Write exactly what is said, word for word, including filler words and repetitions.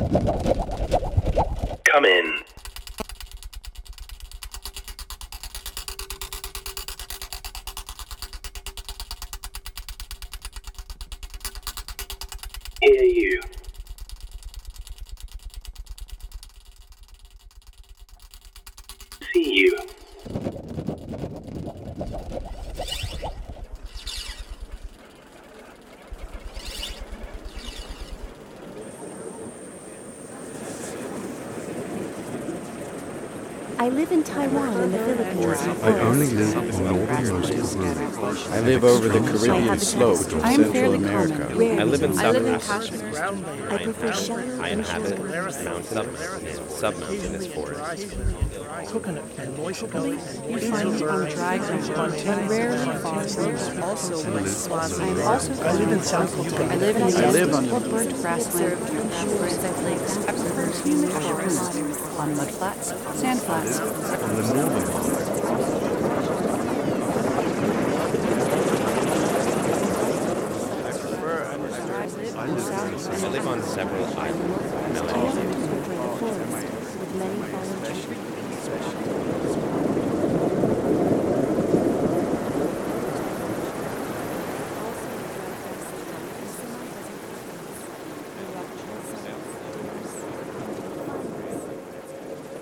Come in. Hear you. See you. I live in Taiwan in the Philippines. I only live on northernmost Peru. I live over the Caribbean slopes of I am Central fairly America. common. I live in I South live in Africa. Kashmir. I prefer shallow I and inhabit shallow waters. Mount Submountainous, submountainous forest. You find it on dry ground and rarely far from also wet swaths. I am also I live in South I live in I live the on or burnt grassland. I prefer humid waters on mudflats, sandflats. On the northern part, I live on several islands.